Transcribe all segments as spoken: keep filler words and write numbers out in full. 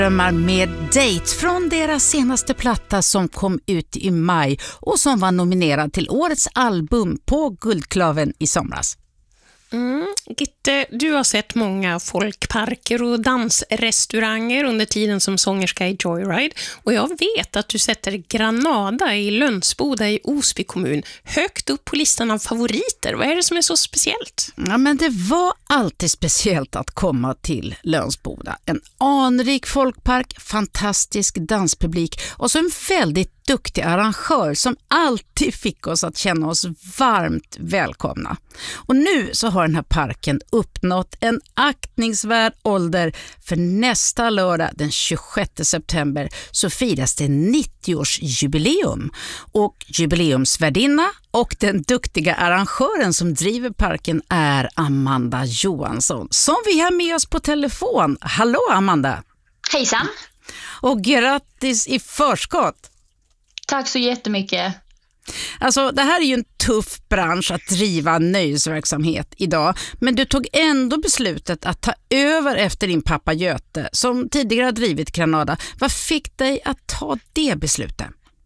Drömmar med Date från deras senaste platta som kom ut i maj och som var nominerad till årets album på Guldklaven i somras. Mm. Gitte, du har sett många folkparker och dansrestauranger under tiden som sångerska i Joyride, och jag vet att du sätter Granada i Lönsboda i Osby kommun högt upp på listan av favoriter. Vad är det som är så speciellt? Ja, men det var alltid speciellt att komma till Lönsboda. En anrik folkpark, fantastisk danspublik och så en väldigt duktig arrangör som alltid fick oss att känna oss varmt välkomna. Och nu så har den här parken uppnått en aktningsvärd ålder, för nästa lördag den tjugosjätte september så firas det nittio-årsjubileum, och jubileumsvärdinna och den duktiga arrangören som driver parken är Amanda Johansson, som vi har med oss på telefon. Hallå Amanda! Hejsan! Och grattis i förskott! Tack så jättemycket. Alltså, det här är ju en tuff bransch att driva nöjesverksamhet idag, men du tog ändå beslutet att ta över efter din pappa Göte som tidigare har drivit Granada. Vad fick dig att ta det beslutet?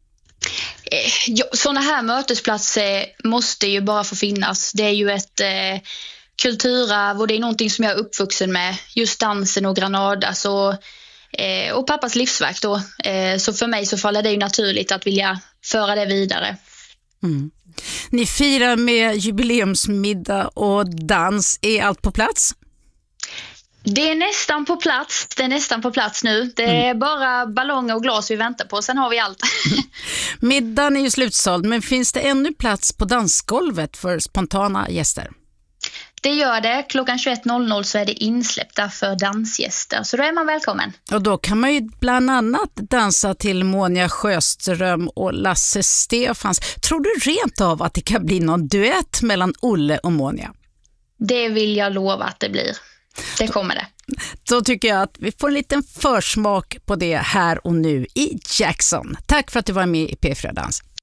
Ja, sådana här mötesplatser måste ju bara få finnas. Det är ju ett eh, kulturarv och det är någonting som jag är uppvuxen med. Just dansen och Granada så, eh, och pappas livsverk då. Eh, så för mig så faller det ju naturligt att vilja föra det vidare. Mm. Ni firar med jubileumsmiddag och dans. Är allt på plats? Det är nästan på plats. Det är nästan på plats nu. Det är mm. bara ballonger och glas vi väntar på. Sen har vi allt. Middagen är ju slutsåld, men finns det ännu plats på dansgolvet för spontana gäster? Det gör det. Klockan tjugoett noll noll så är det insläppta för dansgäster. Så då är man välkommen. Och då kan man ju bland annat dansa till Monia Sjöström och Lasse Stefans. Tror du rent av att det kan bli någon duett mellan Olle och Monia? Det vill jag lova att det blir. Det kommer det. Då tycker jag att vi får en liten försmak på det här och nu i Jackson. Tack för att du var med i P fyra Dans.